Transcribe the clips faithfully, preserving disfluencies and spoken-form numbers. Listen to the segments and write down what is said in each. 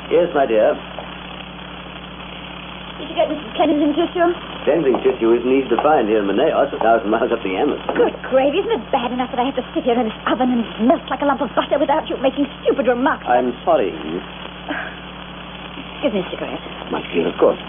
Yes, my dear. Did you get Missus Kennington's tissue? Kennington's tissue isn't easy to find here in Manaos, a thousand miles up the Amazon. Good gravy, isn't it bad enough that I have to sit here in this oven and melt like a lump of butter without you making stupid remarks? I'm sorry. Give me a cigarette. My dear, of course.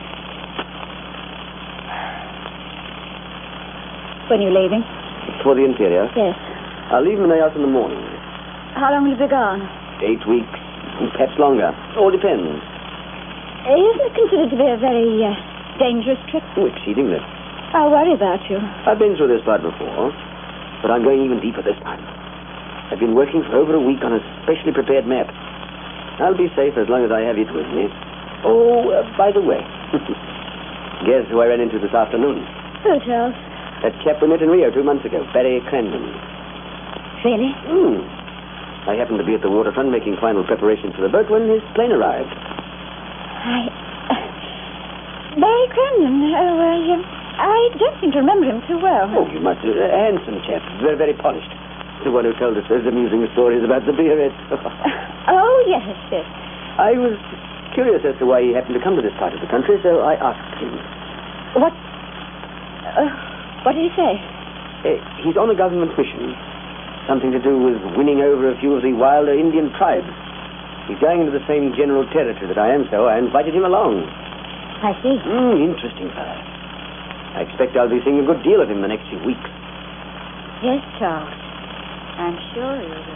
When are you leaving? For the interior? Yes. I'll leave Manaos in the morning. How long will you be gone? Eight weeks, perhaps longer. All depends. Isn't it considered to be a very uh, dangerous trip? Oh, exceedingly. I worry about you. I've been through this part before, but I'm going even deeper this time. I've been working for over a week on a specially prepared map. I'll be safe as long as I have it with me. Oh, uh, by the way, guess who I ran into this afternoon? Who, Charles? That chap we met in Rio two months ago, Barry Crandon. Really? Hmm. I happened to be at the waterfront making final preparations for the boat when his plane arrived. I... Uh, Barry Crandon. Oh, I, uh, I don't seem to remember him too well. Oh, you must. Uh, a handsome chap. Very, very polished. The one who told us those amusing stories about the beerheads. Oh, yes, yes. I was curious as to why he happened to come to this part of the country, so I asked him. What... Uh, what did he say? Uh, he's on a government mission. Something to do with winning over a few of the wilder Indian tribes. He's going into the same general territory that I am, so I invited him along. I see. Hmm, interesting fellow. I expect I'll be seeing a good deal of him in the next few weeks. Yes, Charles. I'm sure you will.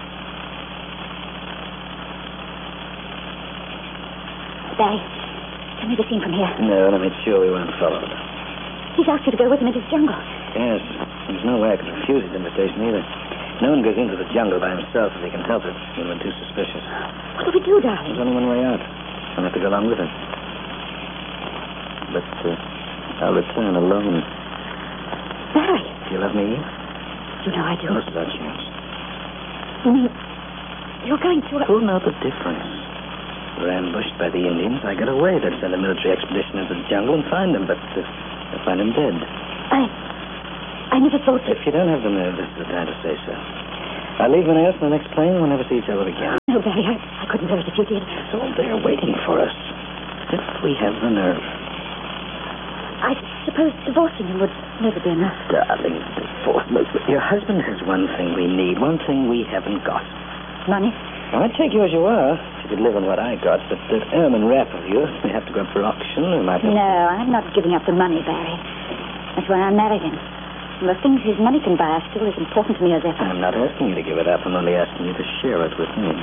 Barry, can we be seen from here? No, let me make sure we weren't followed. He's asked you to go with him into his jungle. Yes, there's no way I could refuse his invitation either. No one goes into the jungle by himself if he can help it. It would have been too suspicious. What do we do, darling? There's only one way out. I'll have to go along with him. But uh, I'll return alone. Barry! Do you love me? You know I do. What's that chance? You mean you're going to... Who'll know the difference? We're ambushed by the Indians. I get away. They'd send a military expedition into the jungle and find them, but uh, they'll find him dead. I... I never thought that... If you don't have the nerve, this is the time to say so. I'll leave Manaos in the next plane. We'll never see each other again. No, Barry, I, I couldn't do it if you did. It's all there waiting for us. If we have the nerve. I suppose divorcing him would never be enough. Darling, divorce. Your husband has one thing we need, one thing we haven't got. Money? Well, I'd take you as you are, if you could live on what I got, but the ermine wrap of you may have to go up for auction, or might have... No, I'm not giving up the money, Barry. That's why I married him. And the things his money can buy are still as important to me as ever. I'm not asking you to give it up. I'm only asking you to share it with me.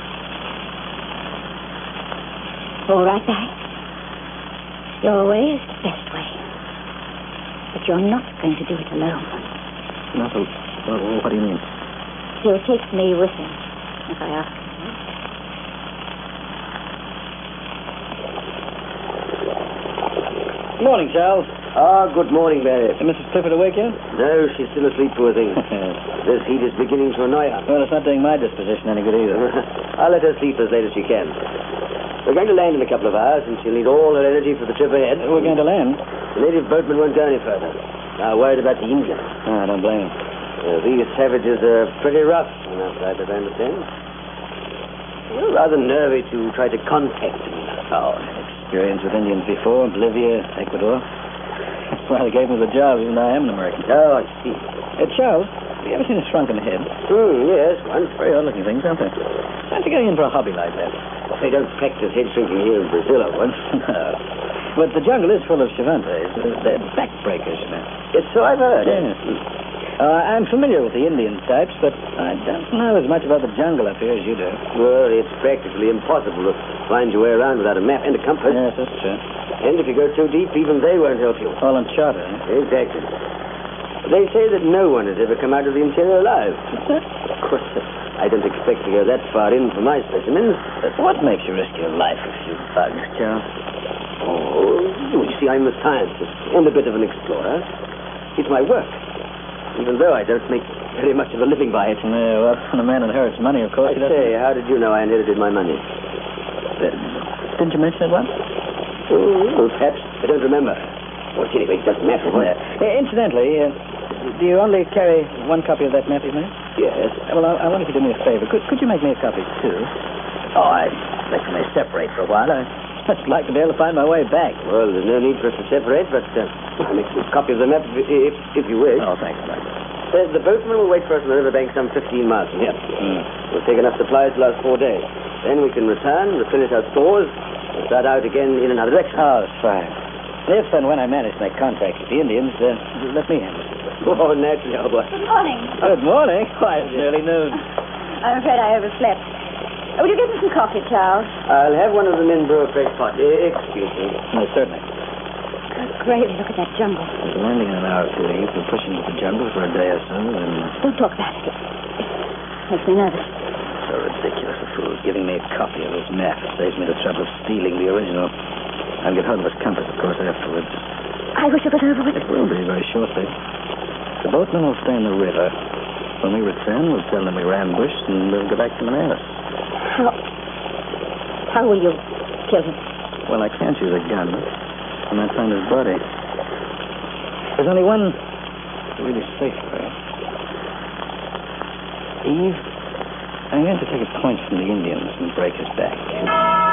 All right, Barry. Your way is the best way. But you're not going to do it alone. Not a... Well, what do you mean? He'll take me with him, if I ask him. Good morning, Charles. Ah, good morning, Barry. Is Missus Clifford awake yet? No, she's still asleep, poor thing. This heat is beginning to annoy her. Well, it's not doing my disposition any good either. I'll let her sleep as late as she can. We're going to land in a couple of hours, and she'll need all her energy for the trip ahead. We're going to land? The native boatmen won't go any further. Now, worried about the Indians. Oh, I don't blame him. Uh, these savages are pretty rough on our side, as I understand. You're rather nervy to try to contact them. Oh, experience with Indians before, Bolivia, Ecuador. That's why they gave me the job, even though I am an American. Oh, I see. Uh, Charles, have you ever seen a shrunken head? Hmm, yes, once. Very odd-looking things, aren't they? Fancy going in for a hobby like that. Well, they don't practice head shrinking here in Brazil, I once. No. But the jungle is full of Cervantes. They're backbreakers, you know. It's so I've heard. Yes. Uh, I'm familiar with the Indian types, but I don't know as much about the jungle up here as you do. Well, it's practically impossible to find your way around without a map and a compass. Yes, that's true. And if you go too deep, even they won't help you. All on charter, eh? Exactly. They say that no one has ever come out of the interior alive. What's that? Of course, I don't expect to go that far in for my specimens. But what makes you risk your life for a few bugs, Charles? Oh, you see, I'm a scientist and a bit of an explorer. It's my work. Even though I don't make very much of a living by it. Yeah, well, when a man inherits money, of course, I he doesn't... say, how did you know I inherited my money? Uh, didn't you mention it once? Oh, perhaps. I don't remember. Well, anyway, it doesn't matter. What? Uh, incidentally, uh, do you only carry one copy of that map you've made? Yes. Uh, well, I, I wonder if you do me a favor. Could, could you make me a copy, too? Oh, I expect we may separate for a while. I- I'd like to be able to find my way back. Well, there's no need for us to separate, but uh, I'll make a copy of the map if, if, if you wish. Oh, thanks, Doctor. Uh, the boatman will wait for us on the riverbank some fifteen miles from here. Mm. We'll take enough supplies to last four days. Then we can return, replenish our stores, and start out again in another direction. Oh, that's fine. If and when I manage to make contact with the Indians, uh, let me handle it. Oh, naturally, old boy. Good morning. Good morning. Why, it's nearly noon. I'm afraid I overslept. Oh, will you get me some coffee, Charles? I'll have one of the men brew a fresh pot. Uh, excuse me. No, certainly. Good gravy, look at that jungle. We're landing in an hour or two. If we push into the jungle for a day or so, then... Don't talk about it. It makes me nervous. So ridiculous, a fool giving me a copy of his map. It saves me the trouble of stealing the original. I'll get hold of his compass, of course, afterwards. I wish it was over with. It will be very shortly. The boatman will stay in the river. When we return, we'll tell them we were ambushed, and we'll go back to Manassas. How... How will you kill him? Well, I can't use a gun. I might find his body. There's only one really safe way. Eve, I'm going to take a point from the Indians and break his back.